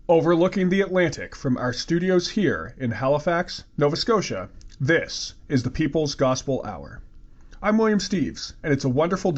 Overlooking the Atlantic from our studios here in Halifax, Nova Scotia, this is the People's Gospel Hour. I'm William Steves, and it's a wonderful